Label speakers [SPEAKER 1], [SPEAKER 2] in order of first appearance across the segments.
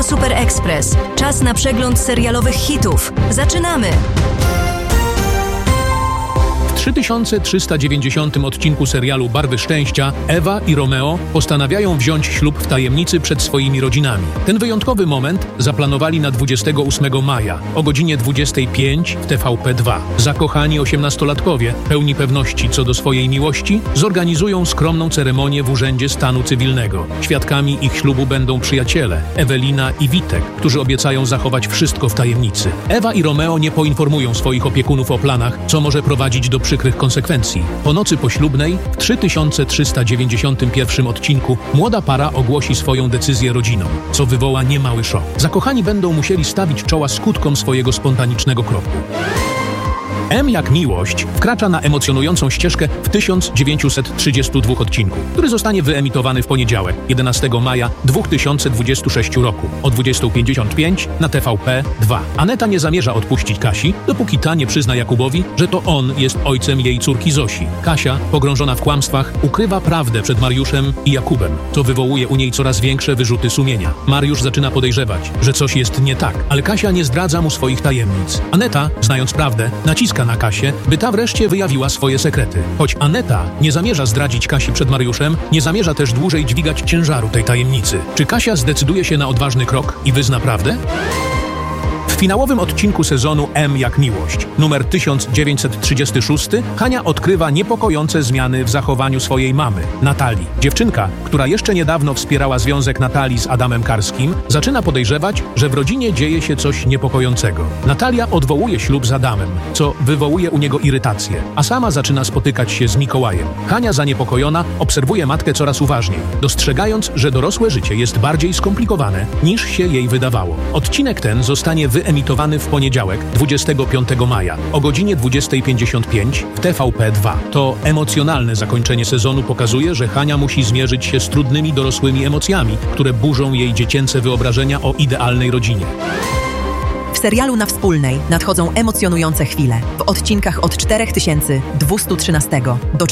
[SPEAKER 1] Super Express. Czas na przegląd serialowych hitów. Zaczynamy!
[SPEAKER 2] W 3390 odcinku serialu Barwy Szczęścia Ewa i Romeo postanawiają wziąć ślub w tajemnicy przed swoimi rodzinami. Ten wyjątkowy moment zaplanowali na 28 maja o godzinie 25 w TVP2. Zakochani 18-latkowie, pełni pewności co do swojej miłości, zorganizują skromną ceremonię w Urzędzie Stanu Cywilnego. Świadkami ich ślubu będą przyjaciele Ewelina i Witek, którzy obiecają zachować wszystko w tajemnicy. Ewa i Romeo nie poinformują swoich opiekunów o planach, co może prowadzić do przykrych konsekwencji. Po nocy poślubnej, w 3391 odcinku, młoda para ogłosi swoją decyzję rodzinom, co wywoła niemały szok. Zakochani będą musieli stawić czoła skutkom swojego spontanicznego kroku. M jak miłość wkracza na emocjonującą ścieżkę w 1932 odcinku, który zostanie wyemitowany w poniedziałek, 11 maja 2026 roku o 20:55 na TVP2. Aneta nie zamierza odpuścić Kasi, dopóki ta nie przyzna Jakubowi, że to on jest ojcem jej córki Zosi. Kasia, pogrążona w kłamstwach, ukrywa prawdę przed Mariuszem i Jakubem, co wywołuje u niej coraz większe wyrzuty sumienia. Mariusz zaczyna podejrzewać, że coś jest nie tak, ale Kasia nie zdradza mu swoich tajemnic. Aneta, znając prawdę, naciska na Kasię, by ta wreszcie wyjawiła swoje sekrety. Choć Aneta nie zamierza zdradzić Kasi przed Mariuszem, nie zamierza też dłużej dźwigać ciężaru tej tajemnicy. Czy Kasia zdecyduje się na odważny krok i wyzna prawdę? W finałowym odcinku sezonu M jak miłość, numer 1936, Hania odkrywa niepokojące zmiany w zachowaniu swojej mamy, Natalii. Dziewczynka, która jeszcze niedawno wspierała związek Natalii z Adamem Karskim, zaczyna podejrzewać, że w rodzinie dzieje się coś niepokojącego. Natalia odwołuje ślub z Adamem, co wywołuje u niego irytację, a sama zaczyna spotykać się z Mikołajem. Hania, zaniepokojona, obserwuje matkę coraz uważniej, dostrzegając, że dorosłe życie jest bardziej skomplikowane, niż się jej wydawało. Odcinek ten zostanie wyemitowany w poniedziałek, 25 maja, o godzinie 20:55 w TVP2. To emocjonalne zakończenie sezonu pokazuje, że Hania musi zmierzyć się z trudnymi dorosłymi emocjami, które burzą jej dziecięce wyobrażenia o idealnej rodzinie.
[SPEAKER 3] W serialu Na Wspólnej nadchodzą emocjonujące chwile. W odcinkach od 4213 do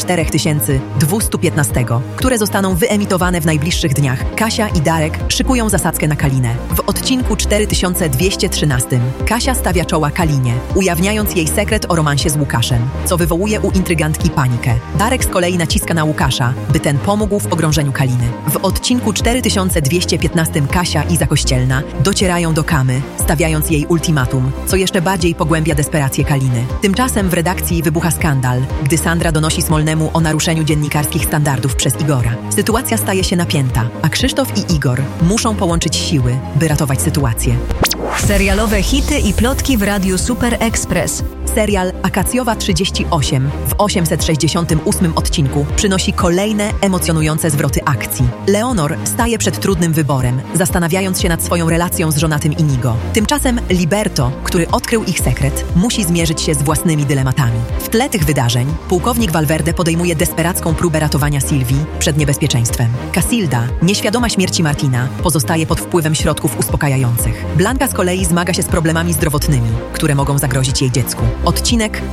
[SPEAKER 3] 4215, które zostaną wyemitowane w najbliższych dniach, Kasia i Darek szykują zasadzkę na Kalinę. W odcinku 4213 Kasia stawia czoła Kalinie, ujawniając jej sekret o romansie z Łukaszem, co wywołuje u intrygantki panikę. Darek z kolei naciska na Łukasza, by ten pomógł w pogrążeniu Kaliny. W odcinku 4215 Kasia i Zakościelna docierają do Kamy, stawiając jej ultimatum, co jeszcze bardziej pogłębia desperację Kaliny. Tymczasem w redakcji wybucha skandal, gdy Sandra donosi Smolnemu o naruszeniu dziennikarskich standardów przez Igora. Sytuacja staje się napięta, a Krzysztof i Igor muszą połączyć siły, by ratować sytuację.
[SPEAKER 1] Serialowe hity i plotki w Radiu Super Express.
[SPEAKER 3] Serial Akacjowa 38 w 868 odcinku przynosi kolejne emocjonujące zwroty akcji. Leonor staje przed trudnym wyborem, zastanawiając się nad swoją relacją z żonatym Inigo. Tymczasem Liberto, który odkrył ich sekret, musi zmierzyć się z własnymi dylematami. W tle tych wydarzeń pułkownik Valverde podejmuje desperacką próbę ratowania Sylwii przed niebezpieczeństwem. Casilda, nieświadoma śmierci Martina, pozostaje pod wpływem środków uspokajających. Blanka z kolei zmaga się z problemami zdrowotnymi, które mogą zagrozić jej dziecku. Odcinek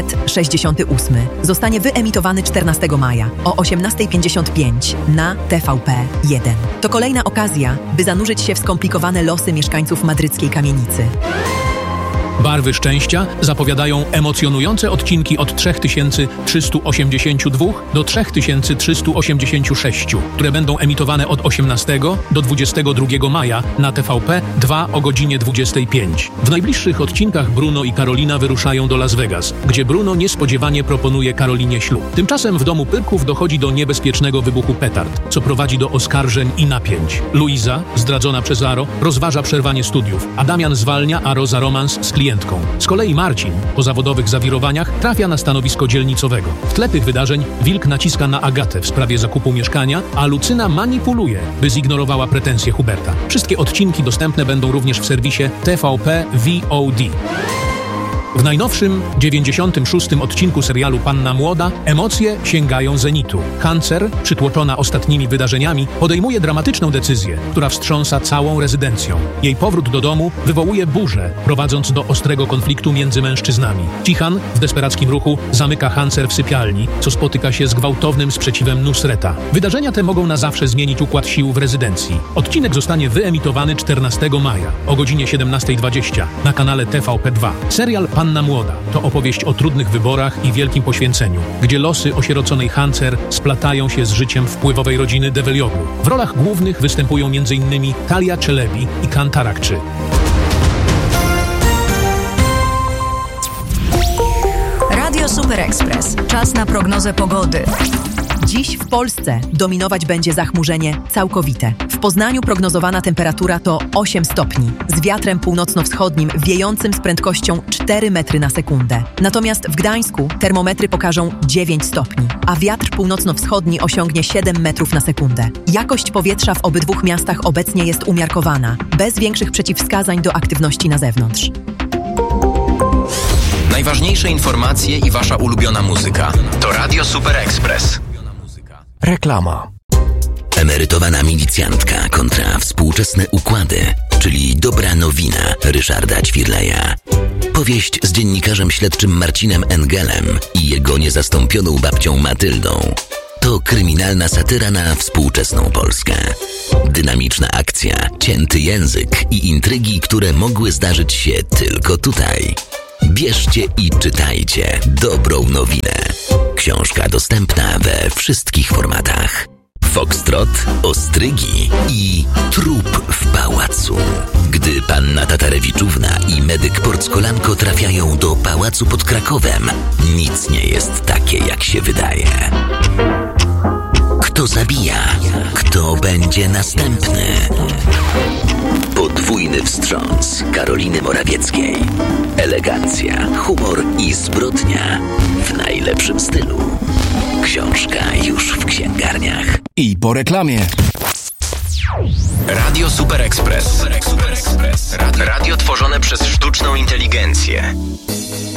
[SPEAKER 3] 868 zostanie wyemitowany 14 maja o 18:55 na TVP1. To kolejna okazja, by zanurzyć się w skomplikowane losy mieszkańców madryckiej kamienicy.
[SPEAKER 2] Barwy Szczęścia zapowiadają emocjonujące odcinki od 3382 do 3386, które będą emitowane od 18 do 22 maja na TVP2 o godzinie 25. W najbliższych odcinkach Bruno i Karolina wyruszają do Las Vegas, gdzie Bruno niespodziewanie proponuje Karolinie ślub. Tymczasem w domu Pyrków dochodzi do niebezpiecznego wybuchu petard, co prowadzi do oskarżeń i napięć. Luiza, zdradzona przez Aro, rozważa przerwanie studiów, a Damian zwalnia Aro za romans z klientem. Z kolei Marcin, po zawodowych zawirowaniach, trafia na stanowisko dzielnicowego. W tle tych wydarzeń Wilk naciska na Agatę w sprawie zakupu mieszkania, a Lucyna manipuluje, by zignorowała pretensje Huberta. Wszystkie odcinki dostępne będą również w serwisie TVP VOD. W najnowszym, 96. odcinku serialu Panna Młoda emocje sięgają zenitu. Hancer, przytłoczona ostatnimi wydarzeniami, podejmuje dramatyczną decyzję, która wstrząsa całą rezydencją. Jej powrót do domu wywołuje burzę, prowadząc do ostrego konfliktu między mężczyznami. Cihan w desperackim ruchu zamyka Hancer w sypialni, co spotyka się z gwałtownym sprzeciwem Nusreta. Wydarzenia te mogą na zawsze zmienić układ sił w rezydencji. Odcinek zostanie wyemitowany 14 maja o godzinie 17:20 na kanale TVP2. Serial Panna Młoda to opowieść o trudnych wyborach i wielkim poświęceniu, gdzie losy osieroconej Hancer splatają się z życiem wpływowej rodziny Develioglu. W rolach głównych występują m.in. Talia Czelebi i Kan Tarakczy.
[SPEAKER 1] Radio Super Express. Czas na prognozę pogody.
[SPEAKER 3] Dziś w Polsce dominować będzie zachmurzenie całkowite. W Poznaniu prognozowana temperatura to 8 stopni, z wiatrem północno-wschodnim wiejącym z prędkością 4 metry na sekundę. Natomiast w Gdańsku termometry pokażą 9 stopni, a wiatr północno-wschodni osiągnie 7 metrów na sekundę. Jakość powietrza w obydwu miastach obecnie jest umiarkowana, bez większych przeciwwskazań do aktywności na zewnątrz.
[SPEAKER 4] Najważniejsze informacje i wasza ulubiona muzyka to Radio Super Express.
[SPEAKER 5] Reklama.
[SPEAKER 6] Emerytowana milicjantka kontra współczesne układy, czyli dobra nowina Ryszarda Ćwirleja. Powieść z dziennikarzem śledczym Marcinem Engelem i jego niezastąpioną babcią Matyldą. To kryminalna satyra na współczesną Polskę. Dynamiczna akcja, cięty język i intrygi, które mogły zdarzyć się tylko tutaj. Bierzcie i czytajcie dobrą nowinę. Książka dostępna we wszystkich formatach. Foxtrot, ostrygi i trup w pałacu. Gdy panna Tatarewiczówna i medyk Porckolanko trafiają do pałacu pod Krakowem, nic nie jest takie, jak się wydaje. Kto zabija? Kto będzie następny? Podwójny wstrząs Karoliny Morawieckiej. Elegancja, humor i zbrodnia w najlepszym stylu. Książka już w księgarniach.
[SPEAKER 5] I po reklamie.
[SPEAKER 4] Radio Super Express. Radio tworzone przez sztuczną inteligencję.